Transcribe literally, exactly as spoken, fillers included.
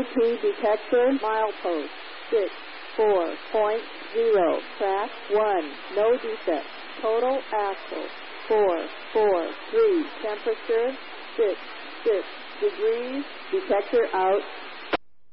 P detector, milepost, six, four point zero, track one, no defect, total axle, four, four, three, temperature, six, six degrees, detector out,